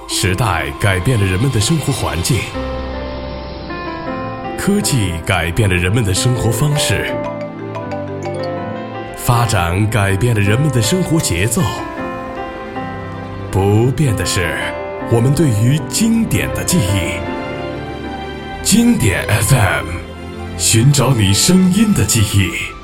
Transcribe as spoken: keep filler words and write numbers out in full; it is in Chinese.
时代改变了人们的生活环境，科技改变了人们的生活方式，发展改变了人们的生活节奏。不变的是我们对于经典的记忆。经典 F M， 寻找你声音的记忆。